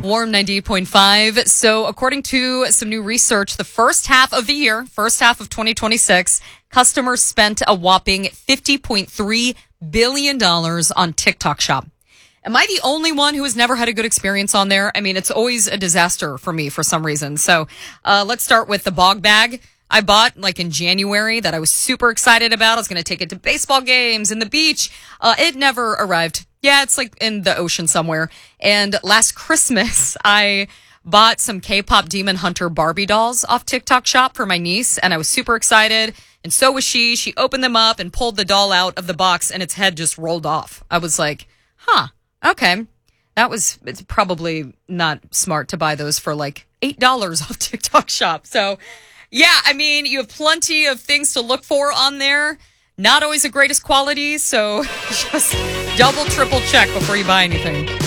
Warm 98.5. So according to some new research, the first half of 2026, customers spent a whopping $50.3 billion on TikTok Shop. Am I the only one who has never had a good experience on there? I mean, it's always a disaster for me for some reason. So let's start with the bog bag I bought in January that I was super excited about. I was going to take it to baseball games and the beach. It never arrived. Yeah, it's in the ocean somewhere. And last Christmas, I bought some K-pop Demon Hunter Barbie dolls off TikTok Shop for my niece, and I was super excited. And so was she. She opened them up and pulled the doll out of the box, and its head just rolled off. I was like, okay. It's probably not smart to buy those for $8 off TikTok Shop. So, yeah, I mean, you have plenty of things to look for on there. Not always the greatest quality, so just double, triple check before you buy anything.